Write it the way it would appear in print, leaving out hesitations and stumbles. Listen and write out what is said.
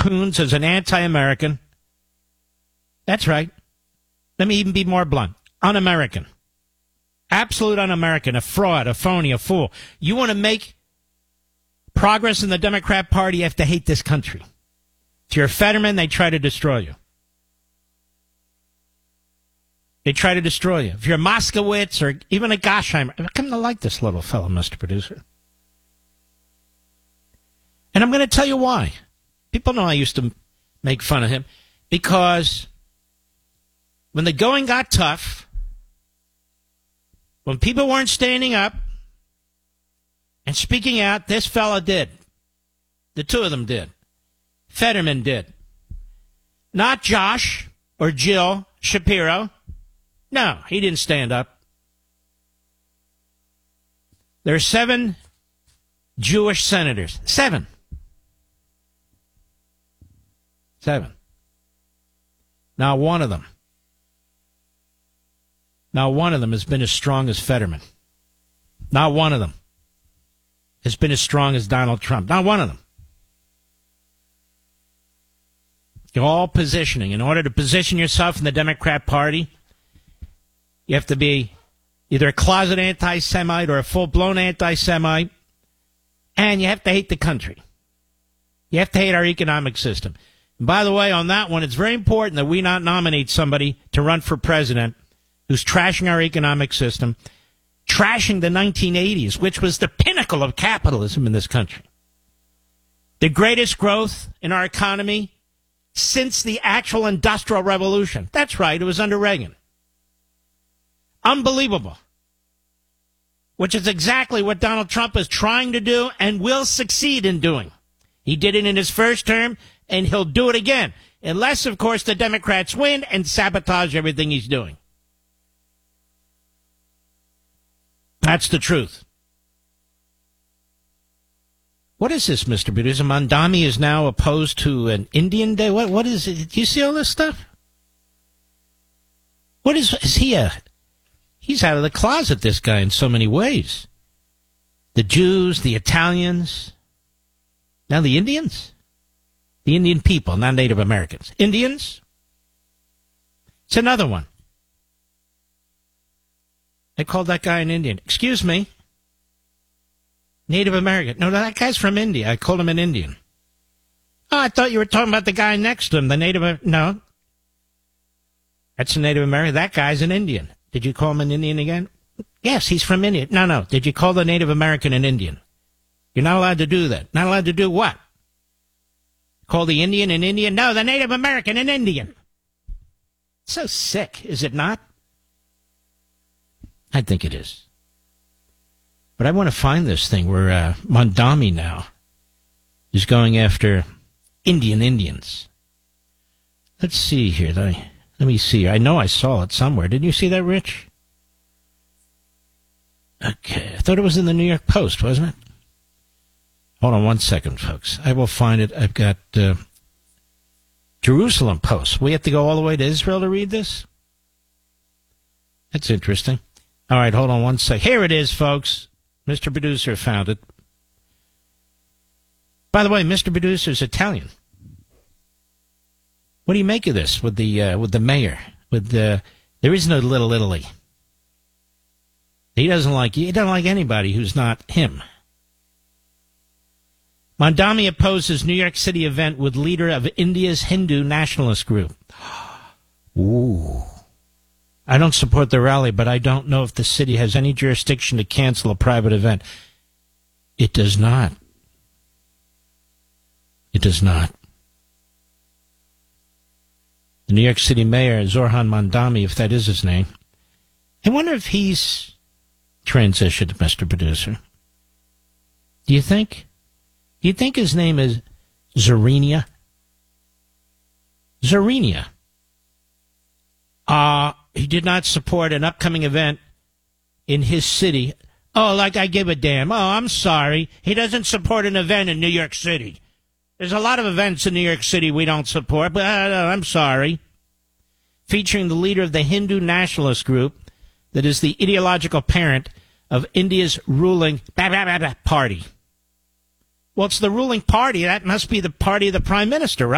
Coons as an anti-American. That's right. Let me even be more blunt. Un-American. Absolute un-American. A fraud, a phony, a fool. You want to make progress in the Democrat Party, you have to hate this country. If you're a Fetterman, they try to destroy you. They try to destroy you. If you're a Moskowitz or even a Gasheimer, I come to like this little fellow, Mr. Producer. And I'm going to tell you why. People know I used to make fun of him because when the going got tough, when people weren't standing up and speaking out, this fella did. The two of them did. Fetterman did. Not Josh or Jill Shapiro. No, he didn't stand up. There are 7 Jewish senators. 7. Not one of them has been as strong as Fetterman. Not one of them has been as strong as Donald Trump. Not one of them. You're all positioning. In order to position yourself in the Democrat Party, you have to be either a closet anti-Semite or a full-blown anti-Semite, and you have to hate the country. You have to hate our economic system. And by the way, on that one, it's very important that we not nominate somebody to run for president who's trashing our economic system, trashing the 1980s, which was the pinnacle of capitalism in this country. The greatest growth in our economy since the actual Industrial Revolution. That's right, it was under Reagan. Unbelievable. Which is exactly what Donald Trump is trying to do and will succeed in doing. He did it in his first term, and he'll do it again. Unless, of course, the Democrats win and sabotage everything he's doing. That's the truth. What is this, Mr. Producer? Mandami is now opposed to an Indian Day? What is it? Do you see all this stuff? What is he he's out of the closet, this guy, in so many ways. The Jews, the Italians, now the Indians? The Indian people, not Native Americans. Indians? It's another one. They called that guy an Indian. Excuse me? Native American. No, that guy's from India. I called him an Indian. Oh, I thought you were talking about the guy next to him, the Native... No. That's a Native American. That guy's an Indian. Did you call him an Indian again? Yes, he's from India. No. Did you call the Native American an Indian? You're not allowed to do that. Not allowed to do what? Call the Indian an Indian? No, the Native American an Indian. So sick, is it not? I think it is. But I want to find this thing where Mandami now is going after Indians. Let's see here. Let me see. I know I saw it somewhere. Didn't you see that, Rich? Okay. I thought it was in the New York Post, wasn't it? Hold on one second, folks. I will find it. I've got Jerusalem Post. We have to go all the way to Israel to read this? That's interesting. All right, hold on one sec. Here it is, folks. Mr. Producer found it. By the way, Mr. Producer's Italian. What do you make of this with the mayor? There is no Little Italy. He doesn't like anybody who's not him. Mandami opposes New York City event with leader of India's Hindu nationalist group. Ooh. I don't support the rally, but I don't know if the city has any jurisdiction to cancel a private event. It does not. It does not. The New York City mayor, Zohran Mandami, if that is his name. I wonder if he's transitioned, Mr. Producer. Do you think? Do you think his name is Zarinia? Zarinia. He did not support an upcoming event in his city. Oh, like I give a damn. Oh, I'm sorry. He doesn't support an event in New York City. There's a lot of events in New York City we don't support, but I'm sorry. Featuring the leader of the Hindu nationalist group that is the ideological parent of India's ruling party. Well, it's the ruling party. That must be the party of the prime minister, right?